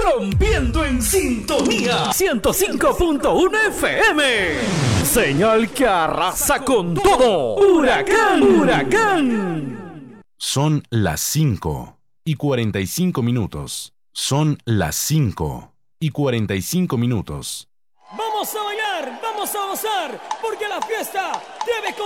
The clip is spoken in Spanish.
rompiendo en sintonía 105.1 FM. Señal que arrasa con todo. Huracán, huracán. Son las 5:45. Son las 5:45. Vamos a bailar, vamos a gozar, porque la fiesta debe